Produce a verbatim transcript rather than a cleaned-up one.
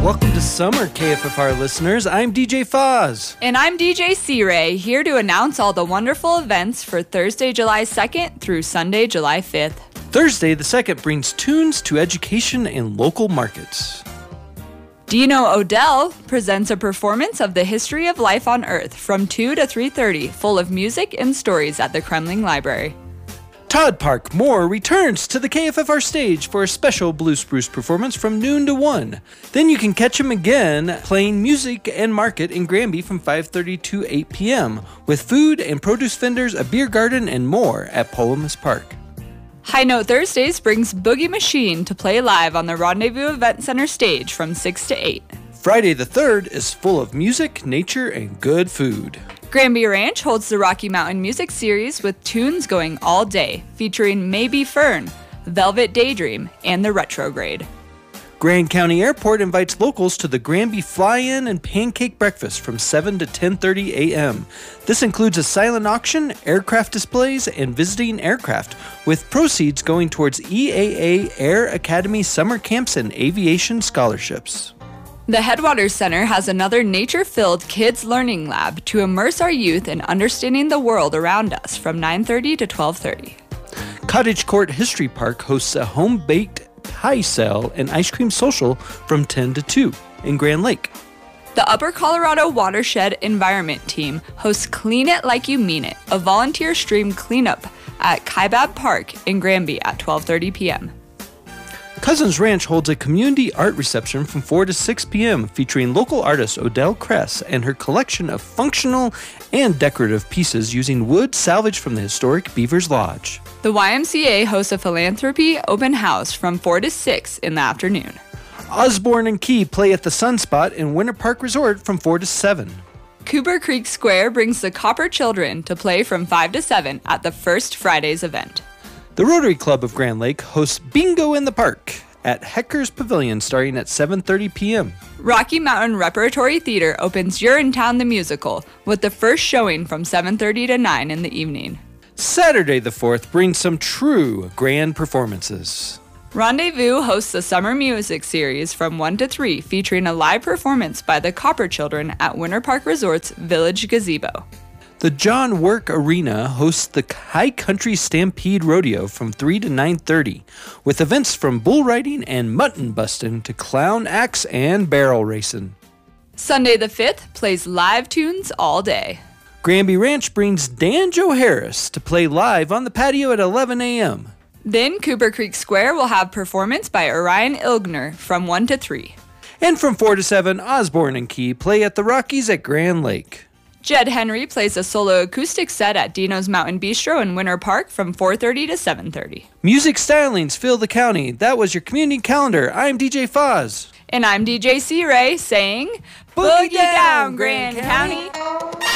Welcome to summer, K F F R listeners. I'm D J Foz. And I'm D J C-Ray, here to announce all the wonderful events for Thursday, July second through Sunday, July fifth. Thursday the second brings tunes to education and local markets. Do You Know Odell presents a performance of the history of life on Earth from two to three thirty, full of music and stories at the Kremling Library. Todd Park Moore returns to the K F F R stage for a special Blue Spruce performance from noon to one. Then you can catch him again playing music and market in Granby from five thirty to eight p.m. with food and produce vendors, a beer garden, and more at Polomus Park. High Note Thursdays brings Boogie Machine to play live on the Rendezvous Event Center stage from six to eight. Friday the third is full of music, nature, and good food. Granby Ranch holds the Rocky Mountain Music Series with tunes going all day, featuring Maybe Fern, Velvet Daydream, and The Retrograde. Grand County Airport invites locals to the Granby Fly-In and Pancake Breakfast from seven to ten thirty a.m. This includes a silent auction, aircraft displays, and visiting aircraft, with proceeds going towards E A A Air Academy summer camps and aviation scholarships. The Headwaters Center has another nature-filled kids learning lab to immerse our youth in understanding the world around us from nine thirty to twelve thirty. Cottage Court History Park hosts a home-baked pie sale and ice cream social from ten to two in Grand Lake. The Upper Colorado Watershed Environment Team hosts Clean It Like You Mean It, a volunteer stream cleanup at Kaibab Park in Granby at twelve thirty p.m. Cousins Ranch holds a community art reception from four to six p.m. featuring local artist Odell Kress and her collection of functional and decorative pieces using wood salvaged from the historic Beavers Lodge. The Y M C A hosts a philanthropy open house from four to six in the afternoon. Osborne and Key play at the Sunspot in Winter Park Resort from four to seven. Cooper Creek Square brings the Copper Children to play from five to seven at the First Fridays event. The Rotary Club of Grand Lake hosts Bingo in the Park at Hecker's Pavilion starting at seven thirty p.m. Rocky Mountain Repertory Theater opens Urinetown the Musical with the first showing from seven thirty to nine in the evening. Saturday the fourth brings some true grand performances. Rendezvous hosts a summer music series from one to three featuring a live performance by the Copper Children at Winter Park Resort's Village Gazebo. The John Work Arena hosts the High Country Stampede Rodeo from three to nine thirty, with events from bull riding and mutton busting to clown acts and barrel racing. Sunday the fifth plays live tunes all day. Granby Ranch brings Dan Joe Harris to play live on the patio at eleven a.m. Then Cooper Creek Square will have performance by Orion Ilgner from one to three. And from four to seven, Osborne and Key play at the Rockies at Grand Lake. Jed Henry plays a solo acoustic set at Dino's Mountain Bistro in Winter Park from four thirty to seven thirty. Music stylings fill the county. That was your community calendar. I'm D J Foz. And I'm D J C-Ray saying, Boogie down, Grand County.